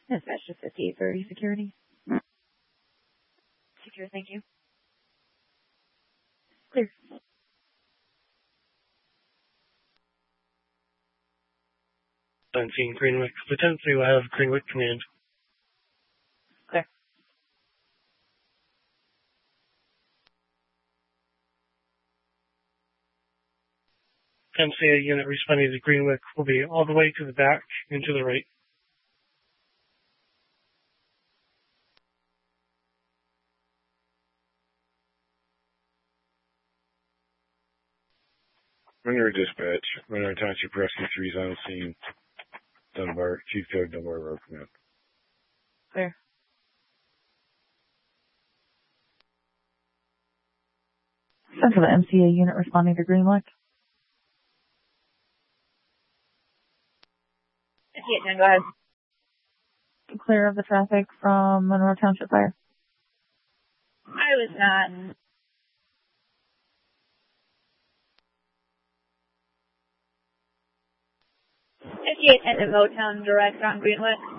Dispatch to 5830 security. Secure, thank you. Clear. I'm seeing Greenwick. Lieutenant 3 will have Greenwick command. Clear. MCA unit responding to Greenwick will be all the way to the back and to the right. Monroe Dispatch, Monroe Township Rescue 3 is on scene. Dunbar, Chief Code Dunbar Road Command. Clear. Central to MCA unit responding to Greenwick. 5810, go ahead. Clear of the traffic from Monroe Township Fire. I was not. 5810 at Motown, direct on Greenwick.